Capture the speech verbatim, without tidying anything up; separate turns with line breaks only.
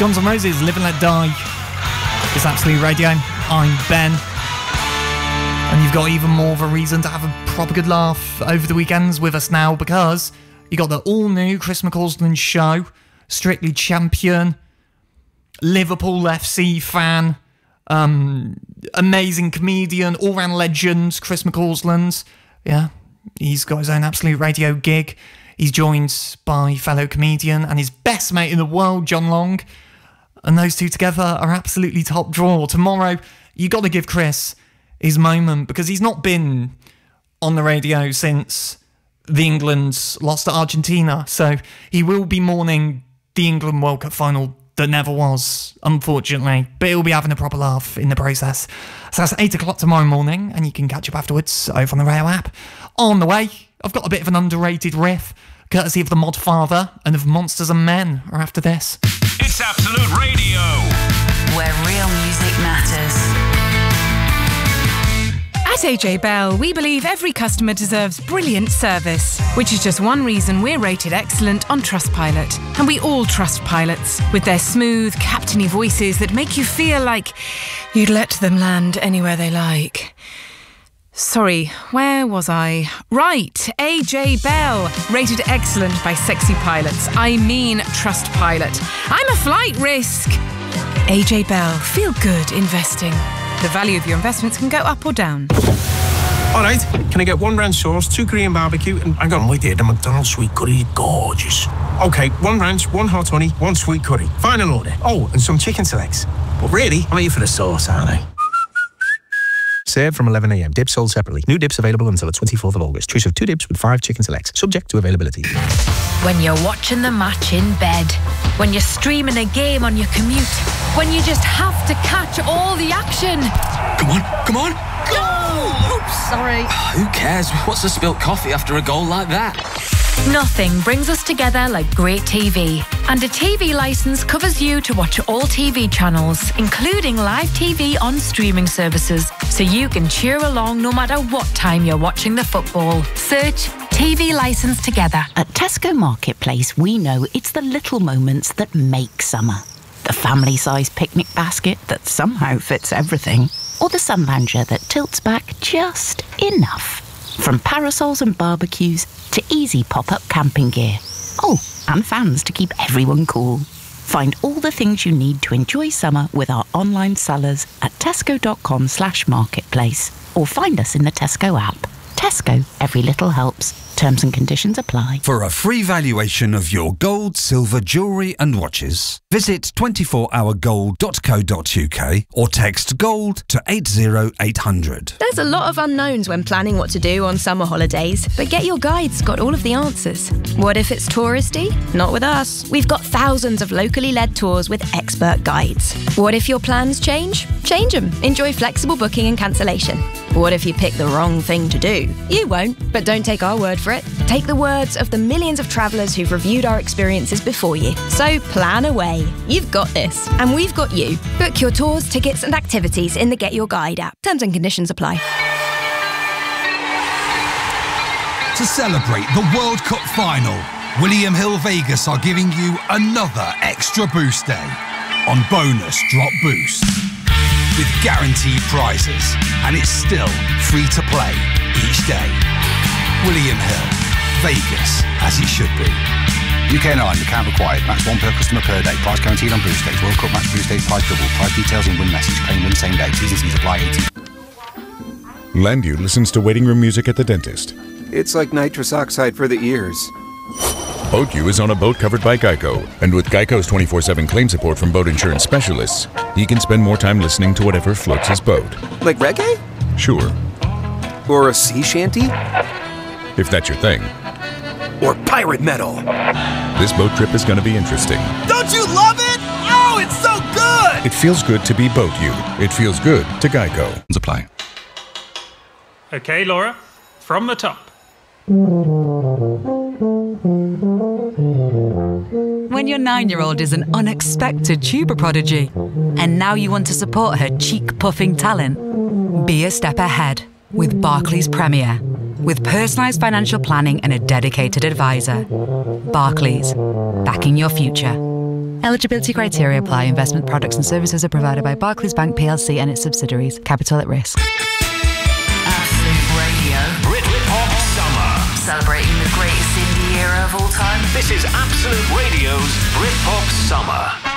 Guns N' Roses, Live and Let Die. It's Absolute Radio. I'm Ben. And you've got even more of a reason to have a proper good laugh over the weekends with us now, because you got the all-new Chris McCausland show, Strictly Champion, Liverpool F C fan, um, amazing comedian, all-round legend, Chris McCausland. Yeah, he's got his own Absolute Radio gig. He's joined by fellow comedian and his best mate in the world, John Long. And those two together are absolutely top draw. Tomorrow, you got to give Chris his moment, because he's not been on the radio since the England lost to Argentina. So he will be mourning the England World Cup final that never was, unfortunately. But he'll be having a proper laugh in the process. So that's eight o'clock tomorrow morning, and you can catch up afterwards over on the Rail app. On the way, I've got a bit of an underrated riff, courtesy of the Mod Father and of Monsters and Men, are after this.
It's Absolute Radio,
where real music matters.
At A J Bell, we believe every customer deserves brilliant service, which is just one reason we're rated excellent on Trustpilot. And we all trust pilots, with their smooth, captainy voices that make you feel like you'd let them land anywhere they like. Sorry, where was I? Right, A J Bell, rated excellent by sexy pilots. I mean Trustpilot. I'm a flight risk. A J Bell, feel good investing. The value of your investments can go up or down.
All right, can I get one ranch sauce, two Korean barbecue, and hang on, wait there, the McDonald's sweet curry, gorgeous. Okay, one ranch, one hot honey, one sweet curry. Final order. Oh, and some chicken selects. But really, I'm here for the sauce, aren't I? Served from eleven a.m. Dips sold separately. New dips available until the twenty-fourth of August. Choice of two dips with five chicken selects. Subject to availability.
When you're watching the match in bed, when you're streaming a game on your commute, when you just have to catch all the action.
Come on, come on, go!
Oops, sorry.
Who cares? What's a spilt coffee after a goal like that?
Nothing brings us together like great T V. And a T V licence covers you to watch all T V channels, including live T V on streaming services, so you can cheer along no matter what time you're watching the football. Search T V licence together.
At Tesco Marketplace, we know it's the little moments that make summer. The family-sized picnic basket that somehow fits everything, or the sun lounger that tilts back just enough. From parasols and barbecues to easy pop-up camping gear. Oh, and fans to keep everyone cool. Find all the things you need to enjoy summer with our online sellers at tesco.com slash marketplace, or find us in the Tesco app. Tesco, every little helps. Terms and conditions apply.
For a free valuation of your gold, silver, jewellery and watches, visit twenty-four hour gold dot co dot uk or text GOLD to eight zero eight hundred.
There's a lot of unknowns when planning what to do on summer holidays, but Get Your Guide's got all of the answers. What if it's touristy? Not with us. We've got thousands of locally led tours with expert guides. What if your plans change? Change them. Enjoy flexible booking and cancellation. What if you pick the wrong thing to do? You won't, but don't take our word for it. Take the words of the millions of travellers who've reviewed our experiences before you. So plan away. You've got this, and we've got you. Book your tours, tickets and activities in the Get Your Guide app. Terms and conditions apply.
To celebrate the World Cup final, William Hill Vegas are giving you another extra boost day on Bonus Drop Boost. With guaranteed prizes, and it's still free to play each day. William Hill, Vegas, as it should be.
U K and Ireland, account required. Max one per customer per day. Price guaranteed on boost days. World Cup match boost days. Price double. Price details in win message. Claim win same day. T's and C's apply. eighteen.
Landu listens to waiting room music at the dentist.
It's like nitrous oxide for the ears.
Boat U is on a boat covered by Geico, and with Geico's twenty-four seven claim support from boat insurance specialists, he can spend more time listening to whatever floats his boat.
Like reggae?
Sure.
Or a sea shanty?
If that's your thing.
Or pirate metal.
This boat trip is going to be interesting.
Don't you love it? Oh, it's so good!
It feels good to be Boat U. It feels good to Geico.
Apply.
Okay, Laura, from the top.
When your nine-year-old is an unexpected tuber prodigy, and now you want to support her cheek-puffing talent, be a step ahead with Barclays Premier. With personalised financial planning and a dedicated advisor. Barclays, backing your future. Eligibility criteria apply. Investment products and services are provided by Barclays Bank P L C and its subsidiaries. Capital at risk.
Absolute Radio.
Britpop Summer.
Celebrating the greatest indie era of all time.
This is Absolute Radio's Britpop Summer.